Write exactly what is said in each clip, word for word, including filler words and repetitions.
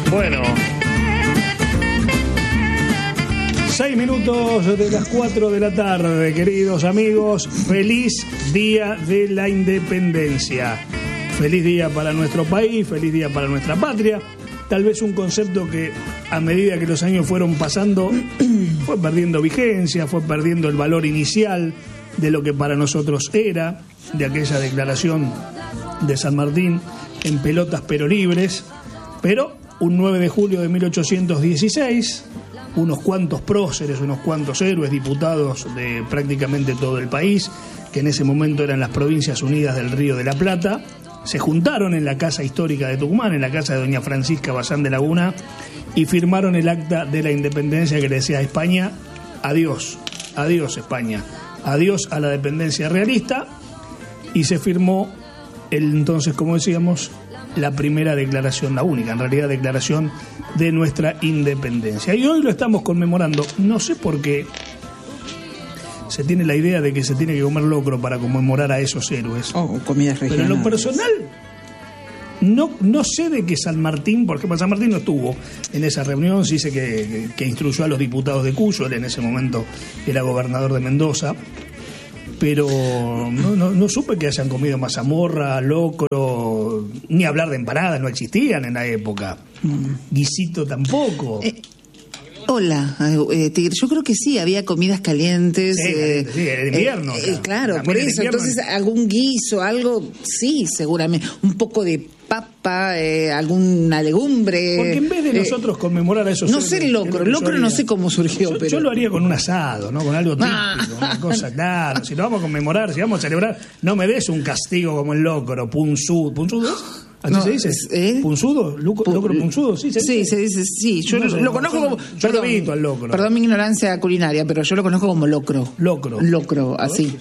Bueno, seis minutos de las cuatro de la tarde, queridos amigos. Feliz Día de la Independencia. Feliz día para nuestro país, feliz día para nuestra patria. Tal vez un concepto que a medida que los años fueron pasando fue perdiendo vigencia, fue perdiendo el valor inicial de lo que para nosotros era, de aquella declaración de San Martín en pelotas pero libres. Pero un nueve de julio de mil ochocientos dieciséis, unos cuantos próceres, unos cuantos héroes, diputados de prácticamente todo el país, que en ese momento eran las Provincias Unidas del Río de la Plata, se juntaron en la Casa Histórica de Tucumán, en la casa de doña Francisca Bazán de Laguna, y firmaron el acta de la independencia que le decía a España: adiós, adiós España, adiós a la dependencia realista. Y se firmó el entonces, como decíamos, la primera declaración, la única en realidad declaración de nuestra independencia. Y hoy lo estamos conmemorando. No sé por qué se tiene la idea de que se tiene que comer locro para conmemorar a esos héroes. O oh, comidas regionales. Pero en lo personal, no, no sé de que San Martín, por ejemplo, San Martín no estuvo en esa reunión, se dice que, que instruyó a los diputados de Cuyo, él en ese momento era gobernador de Mendoza, pero no, no, no supe que hayan comido mazamorra, locro, ni hablar de empanadas, no existían en la época. Mm. Guisito tampoco. Eh. Hola, eh, Tigre, yo creo que sí, había comidas calientes. Sí, eh, sí, era de invierno. Eh, eh, claro, por eso, entonces algún guiso, algo, sí, seguramente, un poco de papa, eh, alguna legumbre. Porque en vez de eh, nosotros conmemorar a esos... No sé el locro, el locro no sé cómo surgió, yo, pero... Yo lo haría con un asado, ¿no? Con algo típico, ah. una cosa, claro. Si lo vamos a conmemorar, si vamos a celebrar, no me des un castigo como el locro, punzudo. ¿Punzudo es? ¿Así no, se dice? ¿Eh? ¿Punzudo? ¿Locro, locro punzudo? Sí, se dice. Sí, se dice, sí. Yo no, lo, lo conozco como... Yo perdón, lo evito al locro. Perdón mi ignorancia culinaria, pero yo lo conozco como locro. Locro. Locro, así.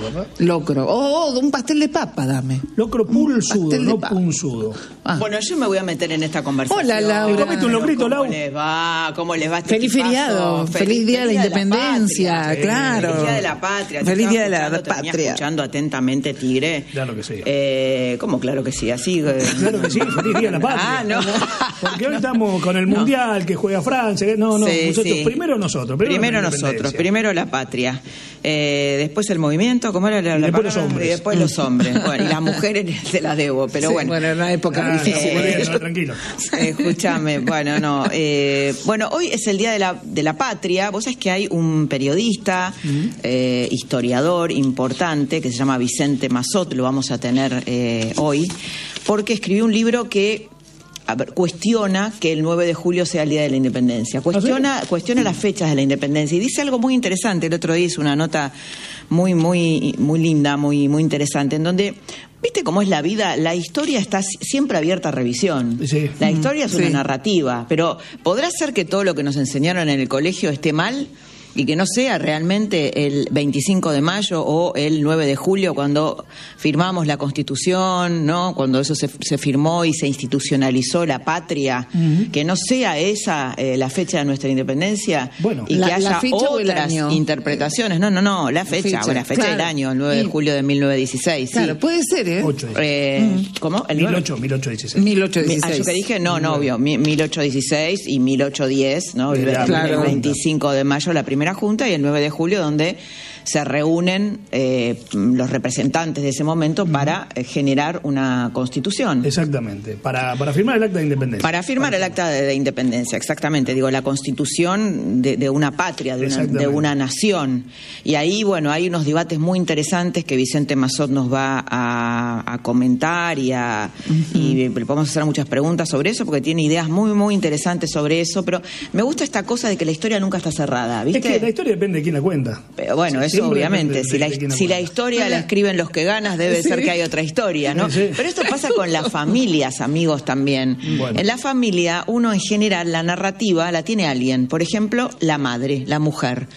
Locro. Oh, oh, un pastel de papa, dame. Locro pulsudo, no punzudo. Ah. Bueno, yo me voy a meter en esta conversación. Hola, Laura. ¿Comiste un locrito, Laura? ¿Cómo les va? ¿Cómo les va este Feliz feriado. Feliz, feliz día de la independencia, la claro. Feliz día de la patria. Feliz día de la patria. patria. Escuchando atentamente, Tigre. Claro que sí. Eh, ¿Cómo claro que sí? Así. Claro que sí, feliz día de la patria. Ah, no. Porque hoy estamos con el mundial no. que juega Francia. No, no, sí, muchachos, sí. primero nosotros. Primero, primero nosotros, primero la patria. Eh, después el movimiento, ¿cómo era la, la después los hombres. Y después los hombres. Bueno, y las mujeres se las debo, pero sí, bueno. Bueno, en una época ah, difícil. No, bien, no, tranquilo. Escúchame, bueno, no. Eh, bueno, hoy es el Día de la, de la Patria. Vos sabés que hay un periodista, uh-huh. eh, historiador importante, que se llama Vicente Massot, lo vamos a tener eh, hoy, porque escribió un libro que a ver, cuestiona que el nueve de julio sea el Día de la Independencia. Cuestiona, ¿sí? cuestiona las fechas de la independencia y dice algo muy interesante. El otro día hizo una nota muy, muy, muy linda, muy, muy interesante, en donde, ¿viste cómo es la vida? La historia está siempre abierta a revisión. Sí. La historia es sí. una narrativa, pero ¿podrá ser que todo lo que nos enseñaron en el colegio esté mal? Y que no sea realmente el veinticinco de mayo o el nueve de julio cuando firmamos la Constitución, ¿no? Cuando eso se, se firmó y se institucionalizó la patria, uh-huh. que no sea esa eh, la fecha de nuestra independencia bueno, y la, que haya la fecha otras interpretaciones. No, no, no, la fecha, fecha. O la fecha claro. del año, el nueve de julio de mil novecientos dieciséis. Claro, sí. puede ser, ¿eh? ocho, eh uh-huh. ¿Cómo? ¿El mil ochocientos dieciséis. mil ochocientos dieciséis. Ah, yo que dije, no, no, obvio, mil ochocientos dieciséis y mil ochocientos diez, ¿no? El, claro. el veinticinco de mayo la primera junta y el nueve de julio donde se reúnen eh, los representantes de ese momento para eh, generar una constitución. Exactamente, para, para firmar el acta de independencia. Para firmar para el acta de, de independencia, exactamente, digo, la constitución de, de una patria, de una, de una nación. Y ahí, bueno, hay unos debates muy interesantes que Vicente Massot nos va a, a comentar y, a, uh-huh. y le podemos hacer muchas preguntas sobre eso, porque tiene ideas muy, muy interesantes sobre eso, pero me gusta esta cosa de que la historia nunca está cerrada, ¿viste? Es que la historia depende de quién la cuenta. Pero bueno, sí, eso obviamente, de, si, la, de si la historia la escriben los que ganas, debe sí. ser que hay otra historia, ¿no? Sí. Pero esto pasa con las familias, amigos, también. Bueno. En la familia, uno en general, la narrativa la tiene alguien. Por ejemplo, la madre, la mujer.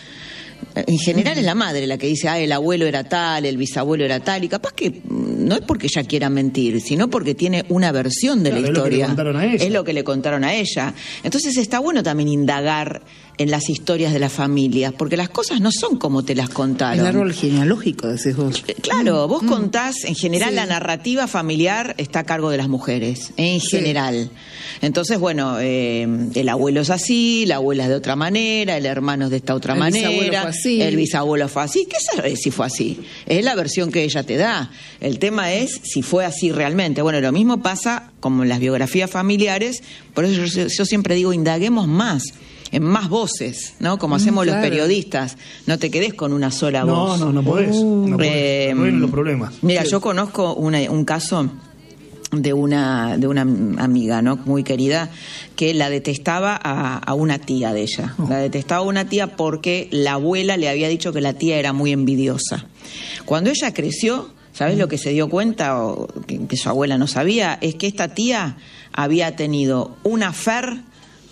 En general es la madre la que dice, ah, el abuelo era tal, el bisabuelo era tal, y capaz que no es porque ella quiera mentir, sino porque tiene una versión de claro, la historia. Es lo que le contaron a ella. Es lo que le contaron a ella. Entonces está bueno también indagar en las historias de las familias, porque las cosas no son como te las contaron. El árbol genealógico, decís vos. Claro, vos mm. contás, en general sí. la narrativa familiar está a cargo de las mujeres, en sí. general. Entonces, bueno, eh, el abuelo es así, la abuela es de otra manera, el hermano es de esta otra el manera, bisabuelo fue así. el bisabuelo fue así. ¿Qué sabes si fue así? Es la versión que ella te da. El tema es si fue así realmente. Bueno, lo mismo pasa como en las biografías familiares, por eso yo, yo siempre digo, indaguemos más, en más voces, ¿no? Como hacemos mm, claro. los periodistas. No te quedes con una sola no, voz. No, no, no podés. No podés. Eh, no vienen los problemas. Mira, sí. yo conozco una, un caso de una de una amiga, ¿no? Muy querida, que la detestaba a, a una tía de ella. Oh. La detestaba a una tía porque la abuela le había dicho que la tía era muy envidiosa. Cuando ella creció, ¿sabes mm. lo que se dio cuenta, o que, que su abuela no sabía? Es que esta tía había tenido un affair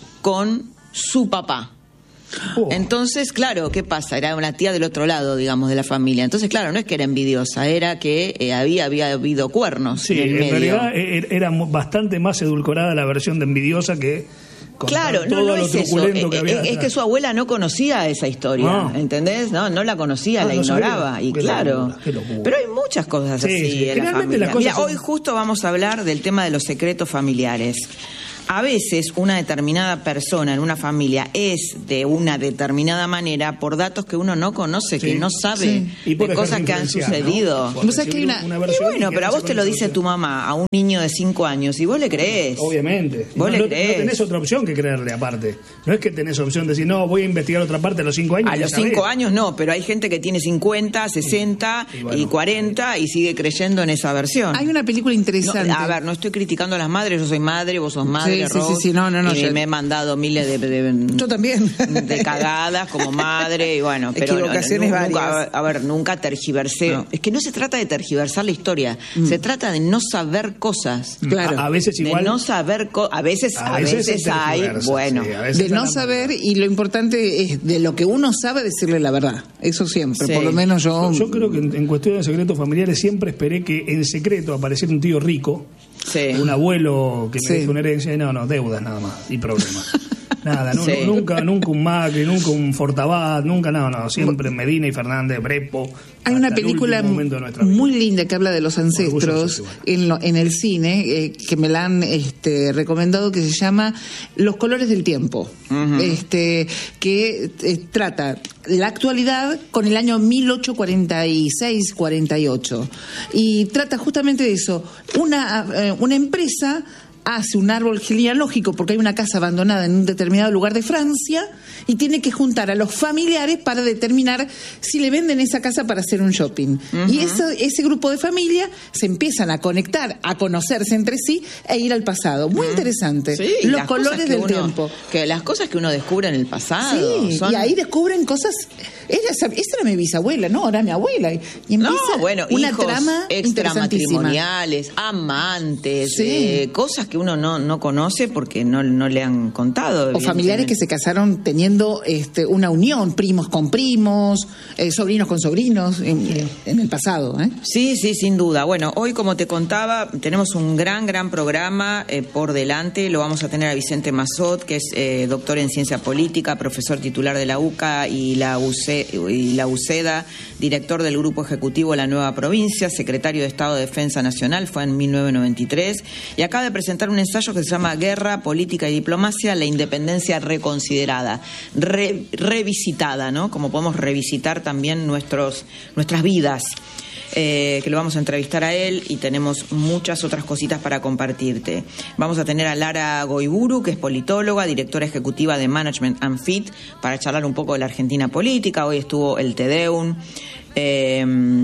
con su papá. Oh. Entonces, claro, ¿qué pasa? Era una tía del otro lado, digamos, de la familia. Entonces, claro, no es que era envidiosa, era que eh, había, había habido cuernos. Sí, en, en realidad era bastante más edulcorada la versión de envidiosa que... Claro, no, no es eso, que había es, es que su abuela no conocía esa historia, no. ¿entendés? No, no la conocía, no, la no ignoraba, sabía. y qué claro, locura, pero hay muchas cosas sí, así sí. en la familia. Mira, son... hoy justo vamos a hablar del tema de los secretos familiares. A veces una determinada persona en una familia es de una determinada manera por datos que uno no conoce, sí, que no sabe, sí. de cosas que han sucedido. ¿no? ¿Vos que hay una... una y bueno, pero a vos te lo dice tu mamá, a un niño de cinco años, y vos le creés. Obviamente. Vos no, le creés. No tenés otra opción que creerle aparte. No es que tenés opción de decir, no, voy a investigar otra parte a los cinco años. A los cinco años no, pero hay gente que tiene cincuenta, sesenta y, bueno, y cuarenta y sigue creyendo en esa versión. Hay una película interesante. No, a ver, no estoy criticando a las madres, yo soy madre, vos sos madre, sí, Ros, sí, sí, sí, no, no, no, y yo... me he mandado miles de, de, de yo también de cagadas como madre y bueno, pero equivocaciones no, varias. Nunca, a ver, nunca tergiversé. No. Es que no se trata de tergiversar la historia, mm. se trata de no saber cosas. Claro. A, a veces igual. De no saber, co a veces, a, a veces, veces hay, bueno, sí, veces de no saber y lo importante es de lo que uno sabe decirle la verdad. Eso siempre, sí. por lo menos yo. Yo, yo creo que en, en cuestión de secretos familiares siempre esperé que en secreto apareciera un tío rico. Sí. Un abuelo que me sí. deje una herencia y no, no, deudas nada más y problemas. Nada, no, sí. no, nunca, nunca un Macri, nunca un Fortabat, nunca, no, no, siempre Medina y Fernández, Brepo. Hay una película muy linda que habla de los ancestros en, lo, en el cine, eh, que me la han este, recomendado, que se llama Los colores del tiempo, uh-huh. este, que eh, trata la actualidad con el año mil ochocientos cuarenta y seis cuarenta y ocho y trata justamente de eso, una, eh, una empresa hace un árbol genealógico porque hay una casa abandonada en un determinado lugar de Francia y tiene que juntar a los familiares para determinar si le venden esa casa para hacer un shopping. Uh-huh. Y eso, ese grupo de familia se empiezan a conectar, a conocerse entre sí e ir al pasado. Muy uh-huh. interesante. Sí, los colores del uno, tiempo. Que las cosas que uno descubre en el pasado. Sí, son... y ahí descubren cosas... Ella, esa era mi bisabuela, no, era mi abuela. Y empieza no, bueno, una hijos trama extramatrimoniales, amantes, sí. eh, cosas que uno no, no conoce porque no, no le han contado. O familiares que se casaron teniendo este, una unión, primos con primos, eh, sobrinos con sobrinos, en, en el pasado. ¿eh? Sí, sí, sin duda. Bueno, hoy, como te contaba, tenemos un gran, gran programa eh, por delante. Lo vamos a tener a Vicente Massot, que es eh, doctor en ciencia política, profesor titular de la U C A y la U C E, y la UCEDA, director del Grupo Ejecutivo de la Nueva Provincia, secretario de Estado de Defensa Nacional, fue en mil novecientos noventa y tres, y acaba de presentar un ensayo que se llama Guerra, Política y Diplomacia, la independencia reconsiderada, re, revisitada, ¿no? Como podemos revisitar también nuestros, nuestras vidas. Eh, que lo vamos a entrevistar a él y tenemos muchas otras cositas para compartirte. Vamos a tener a Lara Goiburu, que es politóloga, directora ejecutiva de Management and Fit, para charlar un poco de la Argentina política. Hoy estuvo el Tedeum, eh,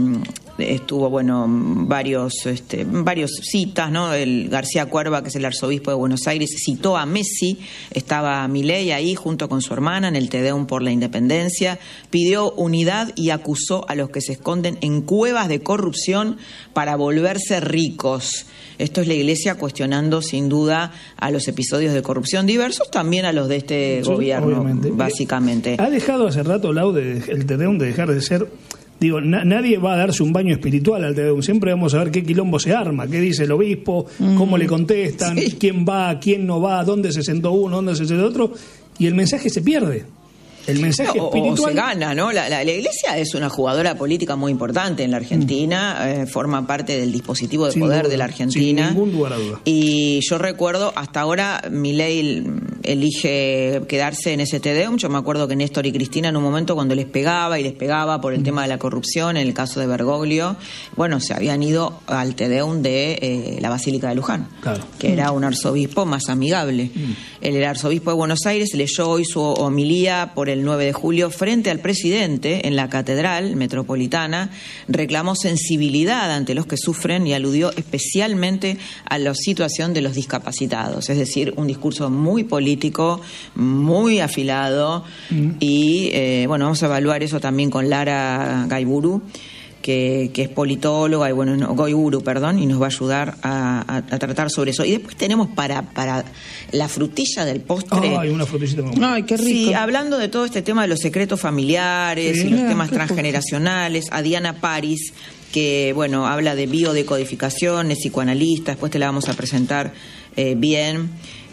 estuvo, bueno, varios, este, varios citas, ¿no? El García Cuerva, que es el arzobispo de Buenos Aires, citó a Messi, estaba Milei ahí junto con su hermana en el Tedeum por la independencia, pidió unidad y acusó a los que se esconden en cuevas de corrupción para volverse ricos. Esto es la Iglesia cuestionando sin duda a los episodios de corrupción diversos, también a los de este sí, gobierno, obviamente. Básicamente. Ha dejado hace rato Laude el Tedeum de dejar de ser... Digo, na- nadie va a darse un baño espiritual al Tedeum. Siempre vamos a ver qué quilombo se arma, qué dice el obispo, mm. cómo le contestan, sí. quién va, quién no va, dónde se sentó uno, dónde se sentó otro, y el mensaje se pierde. El mensaje o, espiritual... o se gana, ¿no? La, la, la Iglesia es una jugadora política muy importante en la Argentina, mm. eh, forma parte del dispositivo de sin poder duda, de la Argentina. Sin ningún lugar a duda. Y yo recuerdo, hasta ahora, Milei elige quedarse en ese Te Deum. Yo me acuerdo que Néstor y Cristina en un momento cuando les pegaba y les pegaba por el mm. tema de la corrupción, en el caso de Bergoglio, bueno, se habían ido al Te Deum de eh, la Basílica de Luján, claro. que mm. era un arzobispo más amigable. Mm. El arzobispo de Buenos Aires leyó hoy su homilía por el nueve de julio frente al presidente en la Catedral Metropolitana, reclamó sensibilidad ante los que sufren y aludió especialmente a la situación de los discapacitados, es decir, un discurso muy político, muy afilado mm. y eh, bueno, vamos a evaluar eso también con Lara Gaiburu, Que, que es politóloga, y bueno, no, Goiburu, perdón, y nos va a ayudar a, a, a tratar sobre eso. Y después tenemos para, para la frutilla del postre. Ay, una frutillita muy buena. Ay, qué rico. Sí, hablando de todo este tema de los secretos familiares sí, y los yeah, temas transgeneracionales, a Diana Paris, que, bueno, habla de biodecodificación, es psicoanalista, después te la vamos a presentar eh, bien.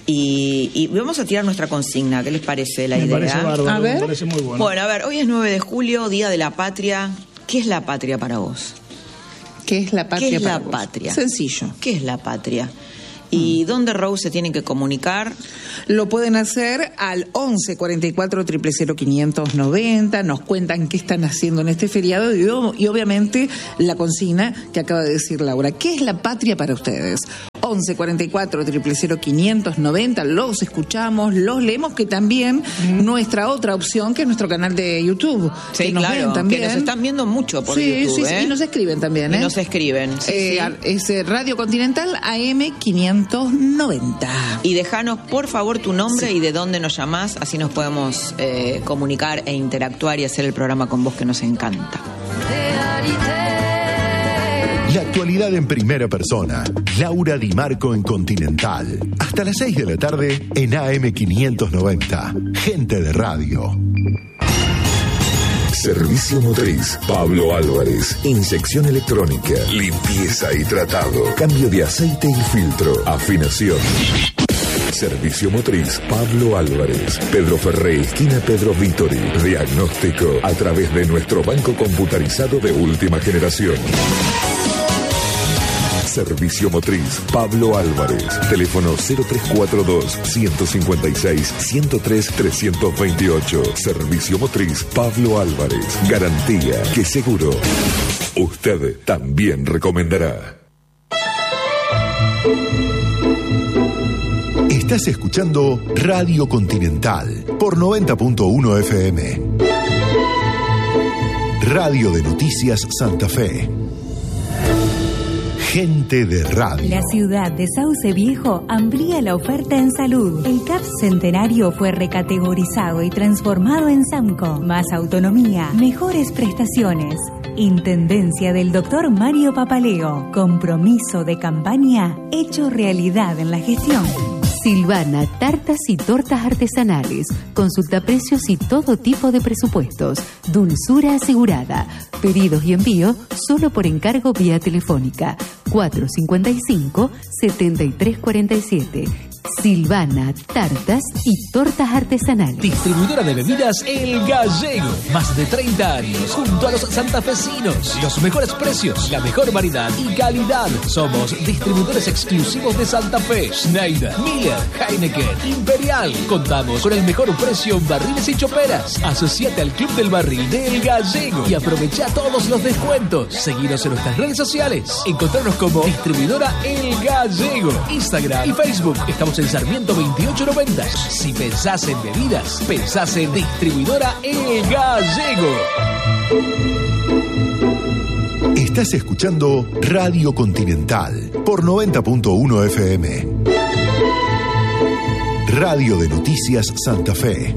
Y, y vamos a tirar nuestra consigna, ¿qué les parece la me idea? Parece bárbaro, a ver. Me parece muy bueno. Bueno, a ver, hoy es nueve de julio, Día de la Patria. ¿Qué es la patria para vos? ¿Qué es la patria ¿Qué es para la vos? patria? Sencillo. ¿Qué es la patria? ¿Y mm. dónde, Rose, se tienen que comunicar? Lo pueden hacer al once cuarenta y cuatro, cero cero cero, quinientos noventa. Nos cuentan qué están haciendo en este feriado y, y obviamente la consigna que acaba de decir Laura. ¿Qué es la patria para ustedes? once cuarenta y cuatro, cero cero cero, quinientos noventa. Los escuchamos, los leemos, que también mm. nuestra otra opción, que es nuestro canal de YouTube. Sí, que nos claro, ven también. que nos están viendo mucho por sí, YouTube. Sí, ¿eh? sí, y nos escriben también. ¿eh? Y nos escriben. Sí, eh, sí. Es Radio Continental A M quinientos noventa. Y dejanos, por favor, tu nombre sí. y de dónde nos llamás, así nos podemos eh, comunicar e interactuar y hacer el programa con vos, que nos encanta. La actualidad en primera persona. Laura Di Marco en Continental. Hasta las seis de la tarde en A M quinientos noventa. Gente de radio. Servicio motriz Pablo Álvarez. Inyección electrónica, limpieza y tratado, cambio de aceite y filtro, afinación. Servicio motriz Pablo Álvarez. Pedro Ferré, esquina Pedro Vítori. Diagnóstico a través de nuestro banco computarizado de última generación. Servicio motriz Pablo Álvarez. Teléfono cero tres cuatro dos, uno cinco seis, uno cero tres, tres dos ocho. Servicio motriz Pablo Álvarez. Garantía que seguro usted también recomendará. Estás escuchando Radio Continental por noventa punto uno F M. Radio de Noticias Santa Fe. Gente de radio. La ciudad de Sauce Viejo amplía la oferta en salud. El C A P Centenario fue recategorizado y transformado en SAMCO. Más autonomía, mejores prestaciones. Intendencia del doctor Mario Papaleo. Compromiso de campaña hecho realidad en la gestión. Silvana, tartas y tortas artesanales. Consulta precios y todo tipo de presupuestos. Dulzura asegurada. Pedidos y envío solo por encargo vía telefónica. cuatro cinco cinco, siete tres cuatro siete. Silvana, tartas y tortas artesanales. Distribuidora de bebidas El Gallego. Más de treinta años junto a los santafesinos. Los mejores precios, la mejor variedad y calidad. Somos distribuidores exclusivos de Santa Fe. Schneider, Miller, Heineken, Imperial. Contamos con el mejor precio en barriles y choperas. Asociate al Club del Barril de El Gallego y aprovecha todos los descuentos. Seguinos en nuestras redes sociales. Encontrarnos como Distribuidora El Gallego. Instagram y Facebook. Estamos en Sarmiento veintiocho noventa. Si pensás en bebidas, pensás en Distribuidora El Gallego. Estás escuchando Radio Continental por noventa punto uno F M. Radio de Noticias Santa Fe.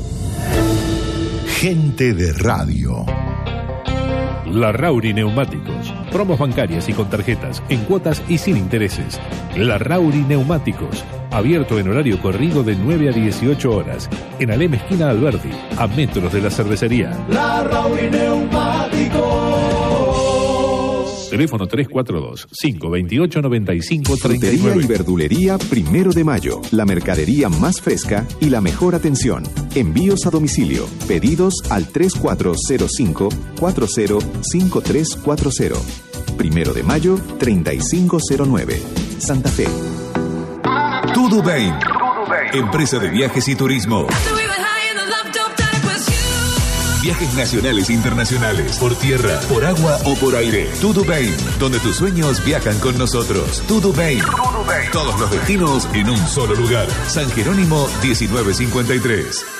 Gente de radio. Larrauri Neumáticos. Promos bancarias y con tarjetas, en cuotas y sin intereses. Larrauri Neumáticos. Abierto en horario corrido de nueve a dieciocho horas. En Alem esquina Alberdi, a metros de la cervecería. Larrauri Neumáticos. Teléfono tres cuatro dos, cinco dos ocho, nueve cinco tres nueve. Frutería y verdulería Primero de Mayo. La mercadería más fresca y la mejor atención. Envíos a domicilio. Pedidos al tres cuatro cero cinco, cuatro cero cinco tres cuatro cero. Primero de Mayo, treinta y cinco cero nueve. Santa Fe. Tudo Bem. Empresa de viajes y turismo. Viajes nacionales e internacionales, por tierra, por agua o por aire. Tudo Bem, donde tus sueños viajan con nosotros. Tudo Bem. Todos los destinos en un solo lugar. San Jerónimo diecinueve cincuenta y tres.